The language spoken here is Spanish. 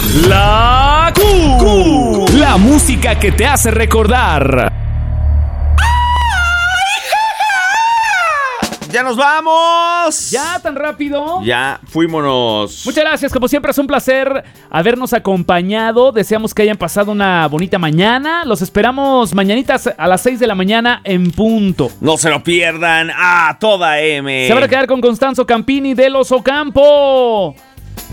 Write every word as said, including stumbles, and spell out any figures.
La Q. La música que te hace recordar. ¡Ya nos vamos! ¿Ya tan rápido? Ya, fuímonos. Muchas gracias, como siempre es un placer habernos acompañado. Deseamos que hayan pasado una bonita mañana. Los esperamos mañanitas a las seis de la mañana en punto. No se lo pierdan a toda M. Se van a quedar con Constanzo Campini de Los Ocampo.